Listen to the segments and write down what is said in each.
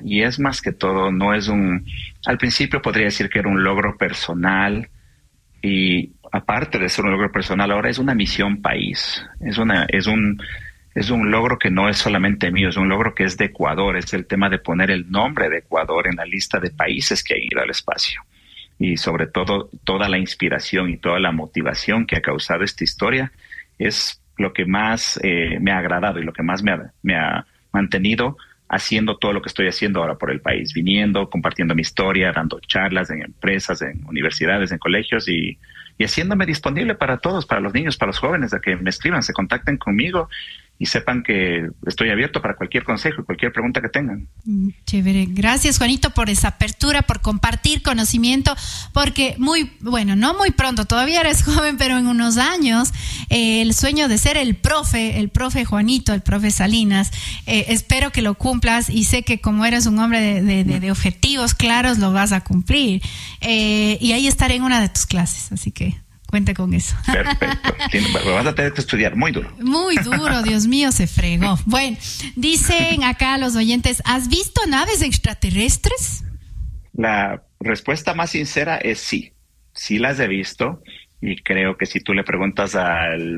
y es más que todo, al principio podría decir que era un logro personal, y aparte de ser un logro personal, ahora es una misión país, es un logro que no es solamente mío, es un logro que es de Ecuador, es el tema de poner el nombre de Ecuador en la lista de países que han ido al espacio. Y sobre todo, toda la inspiración y toda la motivación que ha causado esta historia es lo que más me ha agradado y lo que más me ha mantenido haciendo todo lo que estoy haciendo ahora por el país, viniendo, compartiendo mi historia, dando charlas en empresas, en universidades, en colegios y haciéndome disponible para todos, para los niños, para los jóvenes, a que me escriban, se contacten conmigo y sepan que estoy abierto para cualquier consejo y cualquier pregunta que tengan. Chévere. Gracias, Juanito, por esa apertura, por compartir conocimiento, porque no muy pronto, todavía eres joven, pero en unos años, el sueño de ser el profe Juanito, el profe Salinas, espero que lo cumplas y sé que como eres un hombre de objetivos claros, lo vas a cumplir. Y ahí estaré en una de tus clases, así que cuente con eso. Perfecto. Sí, vas a tener que estudiar muy duro. Muy duro, Dios mío, se fregó. Bueno, dicen acá los oyentes, ¿has visto naves extraterrestres? La respuesta más sincera es sí. Sí las he visto y creo que si tú le preguntas al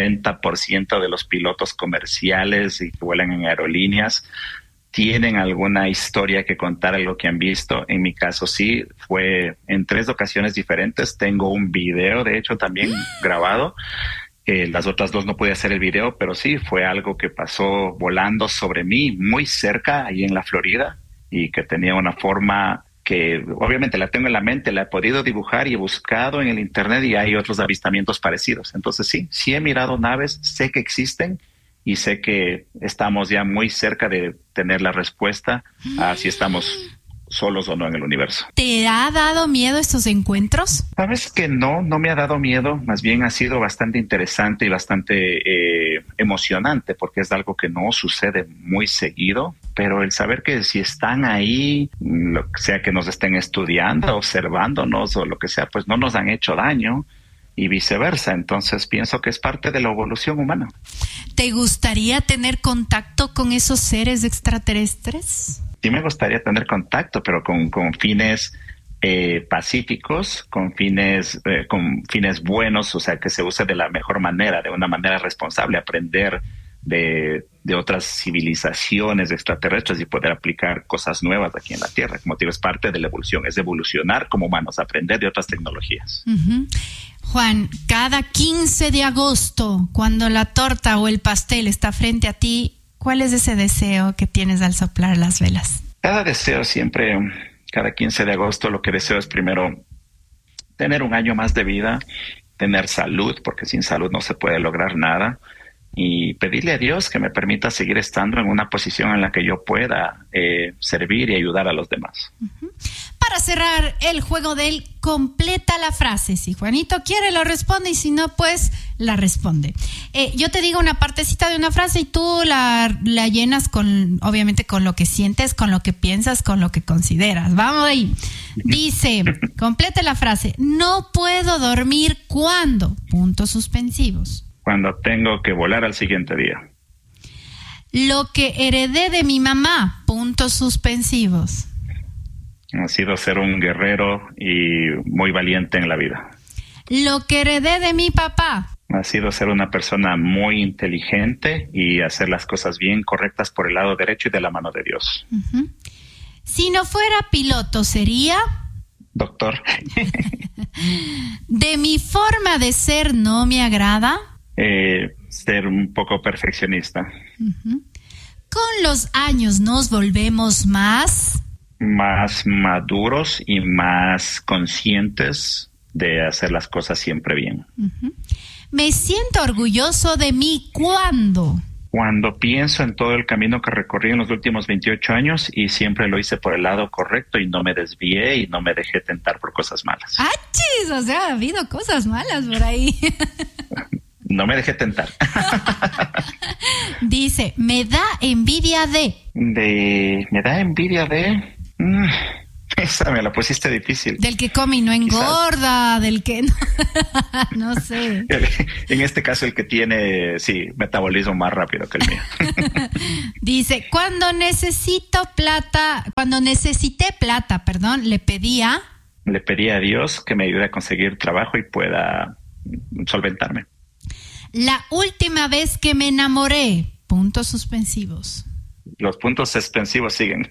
90% de los pilotos comerciales y que vuelan en aerolíneas, tienen alguna historia que contar, algo que han visto. En mi caso sí, fue en 3 ocasiones diferentes. Tengo un video, de hecho, también grabado. Las otras 2 no pude hacer el video, pero sí, fue algo que pasó volando sobre mí, muy cerca, ahí en la Florida, y que tenía una forma que obviamente la tengo en la mente, la he podido dibujar y he buscado en el internet y hay otros avistamientos parecidos. Entonces sí he mirado naves, sé que existen, y sé que estamos ya muy cerca de tener la respuesta a si estamos solos o no en el universo. ¿Te ha dado miedo estos encuentros? Sabes que no me ha dado miedo, más bien ha sido bastante interesante y bastante emocionante, porque es algo que no sucede muy seguido, pero el saber que si están ahí, lo que sea que nos estén estudiando, observándonos o lo que sea, pues no nos han hecho daño. Y viceversa, entonces pienso que es parte de la evolución humana. ¿Te gustaría tener contacto con esos seres extraterrestres? Sí me gustaría tener contacto, pero con fines pacíficos, con fines buenos, o sea, que se use de la mejor manera, de una manera responsable, aprender de otras civilizaciones extraterrestres y poder aplicar cosas nuevas aquí en la Tierra. Como te digo, es parte de la evolución, es evolucionar como humanos, aprender de otras tecnologías. Uh-huh. Juan, cada 15 de agosto, cuando la torta o el pastel está frente a ti, ¿cuál es ese deseo que tienes al soplar las velas? Cada 15 de agosto, lo que deseo es primero tener un año más de vida, tener salud, porque sin salud no se puede lograr nada, y pedirle a Dios que me permita seguir estando en una posición en la que yo pueda servir y ayudar a los demás. Uh-huh. Para cerrar el juego del completa la frase. Si Juanito quiere, lo responde, y si no, pues la responde. Yo te digo una partecita de una frase y tú la llenas obviamente con lo que sientes, con lo que piensas, con lo que consideras. Vamos ahí. Dice, complete la frase. No puedo dormir cuando, puntos suspensivos. Cuando tengo que volar al siguiente día. Lo que heredé de mi mamá, puntos suspensivos. Ha sido ser un guerrero y muy valiente en la vida. Lo que heredé de mi papá. Ha sido ser una persona muy inteligente y hacer las cosas bien, correctas por el lado derecho y de la mano de Dios. Uh-huh. Si no fuera piloto, ¿sería? Doctor. ¿De mi forma de ser no me agrada? Ser un poco perfeccionista. Uh-huh. ¿Con los años nos volvemos más maduros y más conscientes de hacer las cosas siempre bien? Uh-huh. Me siento orgulloso de mí cuando pienso en todo el camino que recorrí en los últimos 28 años y siempre lo hice por el lado correcto y no me desvié y no me dejé tentar por cosas malas. ¡Achis! O sea, ha habido cosas malas por ahí. No me dejé tentar. Dice, me da envidia de... Me da envidia de... Esa me la pusiste difícil. Del que come y no engorda, del que no sé. En este caso el que tiene, sí, metabolismo más rápido que el mío. Dice, cuando necesité plata, le pedía a Dios que me ayude a conseguir trabajo y pueda solventarme. La última vez que me enamoré, puntos suspensivos. Los puntos suspensivos siguen.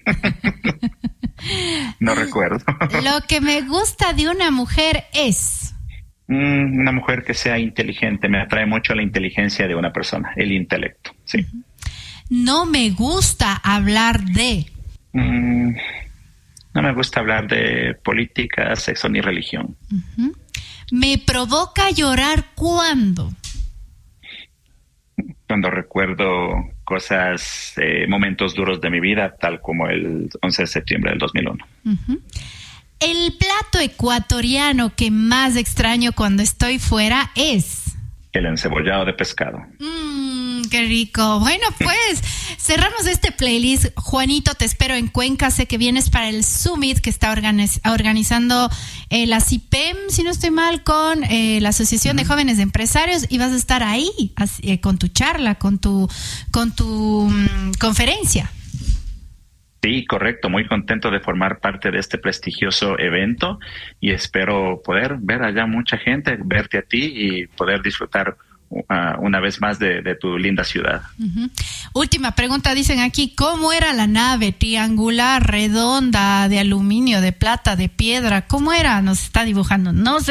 No recuerdo. Lo que me gusta de una mujer es una mujer que sea inteligente. Me atrae mucho la inteligencia de una persona, el intelecto. Sí. No me gusta hablar de no me gusta hablar de política, sexo ni religión. Me provoca llorar cuando recuerdo cosas, momentos duros de mi vida, tal como el 11 de septiembre del 2001. El plato ecuatoriano que más extraño cuando estoy fuera es el encebollado de pescado. Qué rico. Bueno, pues cerramos este playlist. Juanito, te espero en Cuenca. Sé que vienes para el Summit que está organizando la CIPEM, si no estoy mal, con la Asociación de Jóvenes Empresarios, y vas a estar ahí con tu charla, con tu conferencia. Sí, correcto. Muy contento de formar parte de este prestigioso evento y espero poder ver allá mucha gente, verte a ti y poder disfrutar una vez más de tu linda ciudad. Última pregunta, dicen aquí, ¿cómo era la nave? ¿Triangular, redonda, de aluminio, de plata, de piedra? ¿Cómo era? Nos está dibujando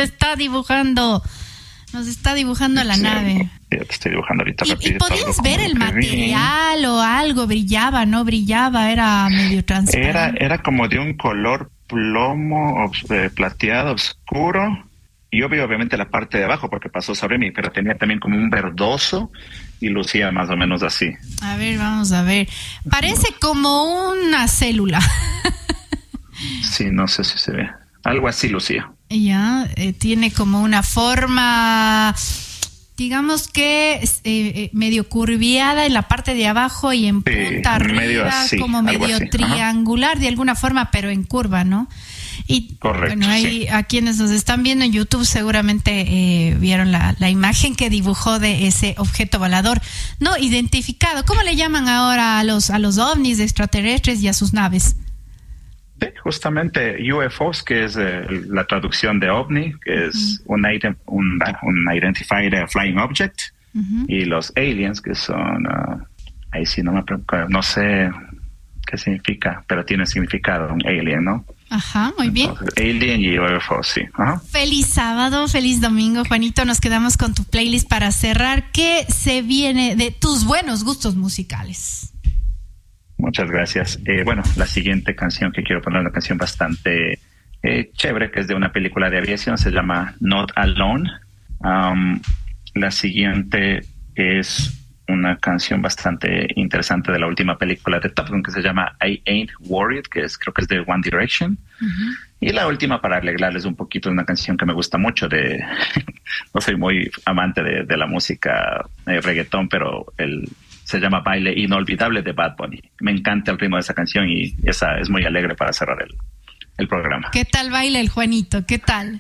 la nave. Te estoy dibujando ahorita. ¿Y podías ver el material o algo? ¿Brillaba, no brillaba? ¿Era medio transparente? Era como de un color plomo, plateado, oscuro. Y yo vi obviamente la parte de abajo porque pasó sobre mí, pero tenía también como un verdoso y lucía más o menos así. A ver, vamos a ver. Parece como una célula. Sí, no sé si se ve. Algo así lucía. Ya, tiene como una forma, digamos que medio curviada en la parte de abajo y en punta arriba, medio así, como medio triangular de alguna forma, pero en curva, ¿no? Y correcto, bueno, ahí a quienes nos están viendo en YouTube seguramente vieron la imagen que dibujó de ese objeto volador no identificado. ¿Cómo le llaman ahora a los ovnis extraterrestres y a sus naves? Sí, justamente UFOs, que es la traducción de ovni, que es un Identified Flying Object, y los aliens, que son, ahí sí no sé qué significa, pero tiene significado, un alien, ¿no? Ajá, muy bien. Entonces, alien y UFO, sí. Feliz sábado, feliz domingo, Juanito. Nos quedamos con tu playlist para cerrar. ¿Qué se viene de tus buenos gustos musicales? Muchas gracias. Bueno, la siguiente canción que quiero poner es una canción bastante chévere, que es de una película de aviación, se llama Not Alone. La siguiente es una canción bastante interesante de la última película de Top Gun que se llama I Ain't Worried, creo que es de One Direction. Y la última, para alegrarles un poquito, es una canción que me gusta mucho no soy muy amante de la música reggaetón, pero se llama Baile Inolvidable de Bad Bunny. Me encanta el ritmo de esa canción y esa es muy alegre para cerrar el programa. ¿Qué tal baila el Juanito? ¿Qué tal?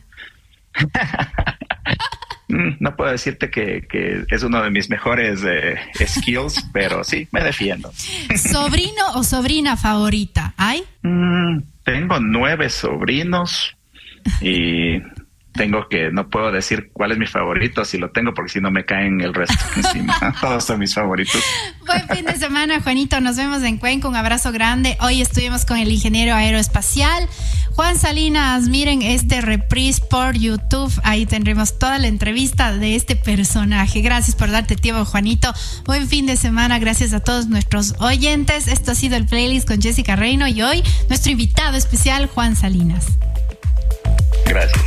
No puedo decirte que es uno de mis mejores skills, pero sí, me defiendo. ¿Sobrino o sobrina favorita? ¿Hay? Tengo 9 sobrinos y no puedo decir cuál es mi favorito si lo tengo, porque si no me caen el resto encima. Todos son mis favoritos. Buen fin de semana, Juanito. Nos vemos en Cuenca. Un abrazo grande. Hoy estuvimos con el ingeniero aeroespacial Juan Salinas. Miren este reprise por YouTube. Ahí tendremos toda la entrevista de este personaje. Gracias por darte tiempo, Juanito. Buen fin de semana. Gracias a todos nuestros oyentes. Esto ha sido el playlist con Jessica Reino y hoy nuestro invitado especial, Juan Salinas. Gracias.